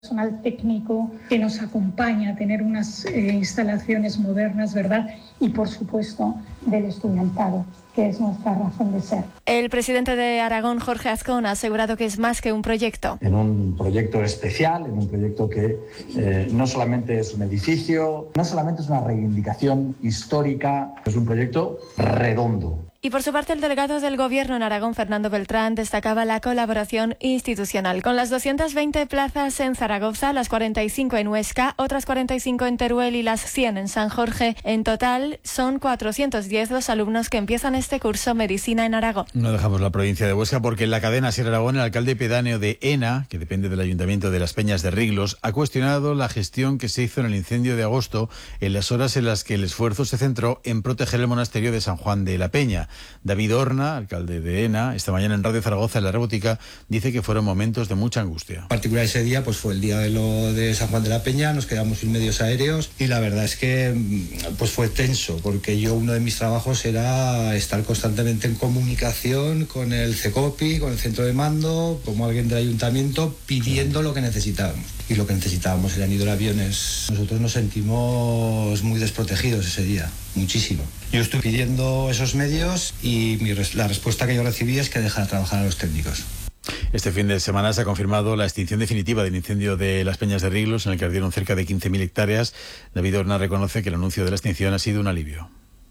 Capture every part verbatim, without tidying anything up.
Personal técnico que nos acompaña a tener unas eh, instalaciones modernas, ¿verdad? Y, por supuesto, del estudiantado, que es nuestra razón de ser. El presidente de Aragón, Jorge Azcón, ha asegurado que es más que un proyecto. En un proyecto especial, en un proyecto que eh, no solamente es un edificio, no solamente es una reivindicación histórica, es un proyecto redondo. Y por su parte, el delegado del Gobierno en Aragón, Fernando Beltrán, destacaba la colaboración institucional. Con las doscientas veinte plazas en Zaragoza, las cuarenta y cinco en Huesca, otras cuarenta y cinco en Teruel y las cien en San Jorge, en total son cuatrocientos diez los alumnos que empiezan este curso Medicina en Aragón. No dejamos la provincia de Huesca porque en la cadena Sierra Aragón, el alcalde pedáneo de Ena, que depende del Ayuntamiento de Las Peñas de Riglos, ha cuestionado la gestión que se hizo en el incendio de agosto, en las horas en las que el esfuerzo se centró en proteger el monasterio de San Juan de la Peña. David Horna, alcalde de Ena, esta mañana en Radio Zaragoza, en La Rebotica, dice que fueron momentos de mucha angustia. En particular ese día pues fue el día de lo de San Juan de la Peña, nos quedamos sin medios aéreos y la verdad es que pues fue tenso, porque yo uno de mis trabajos era estar constantemente en comunicación con el CECOPI, con el centro de mando, como alguien del ayuntamiento, pidiendo lo que necesitábamos. Y lo que necesitábamos eran hidroaviones. Nosotros nos sentimos muy desprotegidos ese día, muchísimo. Yo estoy pidiendo esos medios y mi res- la respuesta que yo recibí es que dejara trabajar a los técnicos. Este fin de semana se ha confirmado la extinción definitiva del incendio de Las Peñas de Riglos, en el que ardieron cerca de quince mil hectáreas. David Horna reconoce que el anuncio de la extinción ha sido un alivio.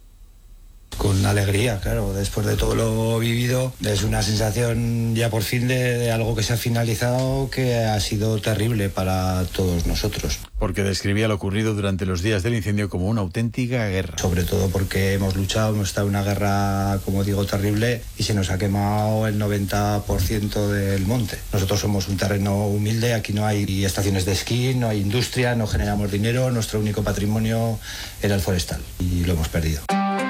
Con alegría, claro, después de todo lo vivido, es una sensación ya por fin de, de algo que se ha finalizado, que ha sido terrible para todos nosotros. Porque describía lo ocurrido durante los días del incendio como una auténtica guerra. Sobre todo porque hemos luchado, hemos estado en una guerra, como digo, terrible, y se nos ha quemado el noventa por ciento del monte. Nosotros somos un terreno humilde, aquí no hay estaciones de esquí, no hay industria, no generamos dinero, nuestro único patrimonio era el forestal y lo hemos perdido.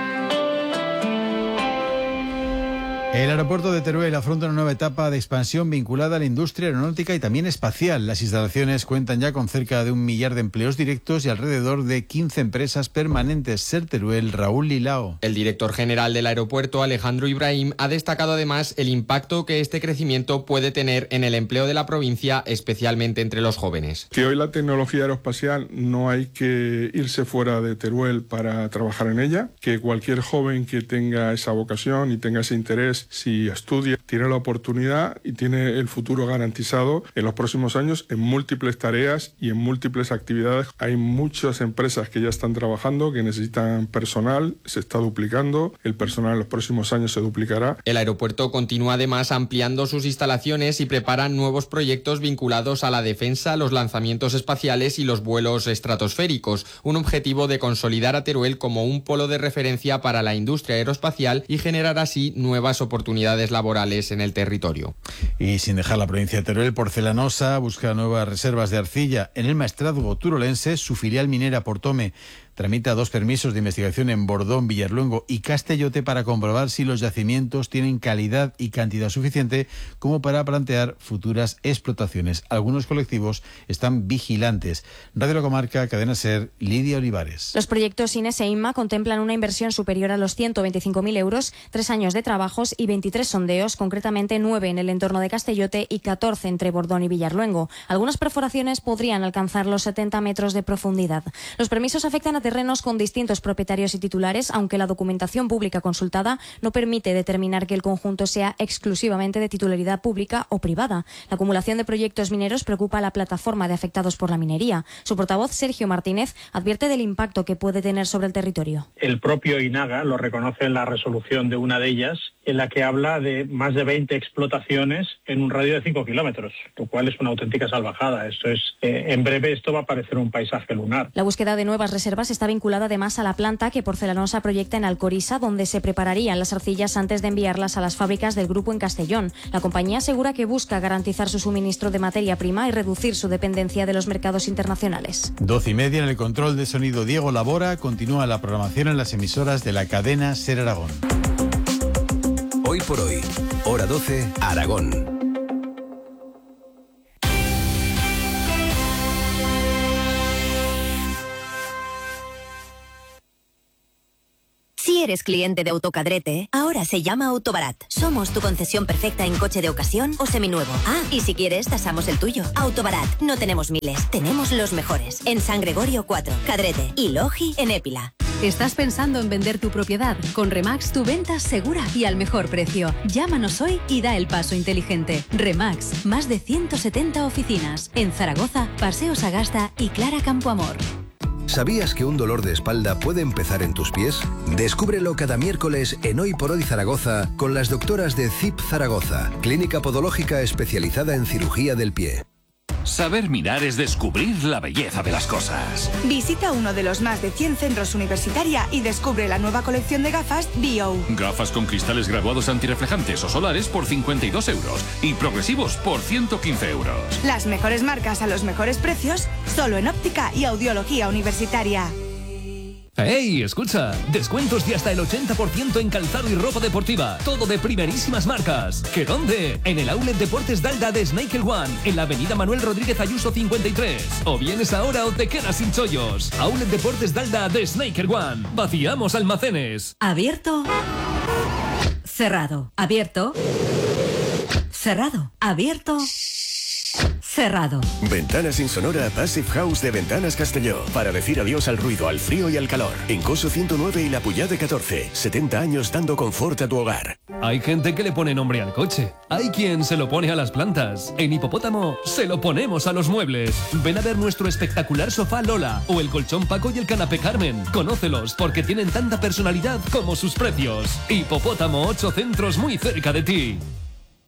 El aeropuerto de Teruel afronta una nueva etapa de expansión vinculada a la industria aeronáutica y también espacial. Las instalaciones cuentan ya con cerca de un millar de empleos directos y alrededor de quince empresas permanentes. Ser Teruel, Raúl Lilao. El director general del aeropuerto, Alejandro Ibrahim, ha destacado además el impacto que este crecimiento puede tener en el empleo de la provincia, especialmente entre los jóvenes. Que hoy la tecnología aeroespacial no hay que irse fuera de Teruel para trabajar en ella, que cualquier joven que tenga esa vocación y tenga ese interés, si estudia, tiene la oportunidad y tiene el futuro garantizado en los próximos años en múltiples tareas y en múltiples actividades. Hay muchas empresas que ya están trabajando, que necesitan personal, se está duplicando, el personal en los próximos años se duplicará. El aeropuerto continúa además ampliando sus instalaciones y prepara nuevos proyectos vinculados a la defensa, los lanzamientos espaciales y los vuelos estratosféricos, un objetivo de consolidar a Teruel como un polo de referencia para la industria aeroespacial y generar así nuevas oportunidades oportunidades laborales en el territorio. Y sin dejar la provincia de Teruel, Porcelanosa busca nuevas reservas de arcilla. En el maestrazgo turolense, su filial minera Portome tramita dos permisos de investigación en Bordón, Villarluengo y Castellote para comprobar si los yacimientos tienen calidad y cantidad suficiente como para plantear futuras explotaciones. Algunos colectivos están vigilantes. Radio La Comarca, Cadena Ser, Lidia Olivares. Los proyectos Ines e Inma contemplan una inversión superior a los ciento veinticinco mil euros, tres años de trabajos y veintitrés sondeos, concretamente nueve en el entorno de Castellote y catorce entre Bordón y Villarluengo. Algunas perforaciones podrían alcanzar los setenta metros de profundidad. Los permisos afectan a terrenos con distintos propietarios y titulares, aunque la documentación pública consultada no permite determinar que el conjunto sea exclusivamente de titularidad pública o privada. La acumulación de proyectos mineros preocupa a la plataforma de afectados por la minería. Su portavoz, Sergio Martínez, advierte del impacto que puede tener sobre el territorio. El propio INAGA lo reconoce en la resolución de una de ellas, en la que habla de más de veinte explotaciones en un radio de cinco kilómetros, lo cual es una auténtica salvajada. Esto es, eh, en breve esto va a parecer un paisaje lunar. La búsqueda de nuevas reservas está vinculada además a la planta que Porcelanosa proyecta en Alcoriza, donde se prepararían las arcillas antes de enviarlas a las fábricas del grupo en Castellón. La compañía asegura que busca garantizar su suministro de materia prima y reducir su dependencia de los mercados internacionales. Doce y media en el control de sonido Diego Labora. Continúa la programación en las emisoras de la cadena Ser Aragón. Hoy por hoy, hora doce, Aragón. Si Si eres cliente de Autocadrete, ahora se llama Autobarat. Somos tu concesión perfecta en coche de ocasión o seminuevo. Ah, y si quieres, tasamos el tuyo. Autobarat. No tenemos miles, tenemos los mejores. En San Gregorio cuatro, Cadrete y Logi en Épila. ¿Estás pensando en vender tu propiedad? Con Remax tu venta segura y al mejor precio. Llámanos hoy y da el paso inteligente. Remax, más de ciento setenta oficinas. En Zaragoza, Paseo Sagasta y Clara Campoamor. ¿Sabías que un dolor de espalda puede empezar en tus pies? Descúbrelo cada miércoles en Hoy por Hoy Zaragoza con las doctoras de C I P Zaragoza, clínica podológica especializada en cirugía del pie. Saber mirar es descubrir la belleza de las cosas. Visita uno de los más de cien centros Universitaria y descubre la nueva colección de gafas B O. Gafas con cristales graduados antirreflejantes o solares por cincuenta y dos euros y progresivos por ciento quince euros. Las mejores marcas a los mejores precios, solo en óptica y audiología universitaria. ¡Hey! Escucha, descuentos de hasta el ochenta por ciento en calzado y ropa deportiva, todo de primerísimas marcas. ¿Qué dónde? En el Outlet Deportes Dalda de Snaker One, en la avenida Manuel Rodríguez Ayuso cincuenta y tres. O vienes ahora o te quedas sin chollos. Outlet Deportes Dalda de Snaker One. Vaciamos almacenes. Abierto. Cerrado. Abierto. Cerrado. Abierto. Cerrado. Ventanas Insonora Passive House de Ventanas Castelló. Para decir adiós al ruido, al frío y al calor. En Coso ciento nueve y La Puyade catorce. setenta años dando confort a tu hogar. Hay gente que le pone nombre al coche. Hay quien se lo pone a las plantas. En Hipopótamo se lo ponemos a los muebles. Ven a ver nuestro espectacular sofá Lola o el colchón Paco y el canapé Carmen. Conócelos porque tienen tanta personalidad como sus precios. Hipopótamo, ocho centros muy cerca de ti.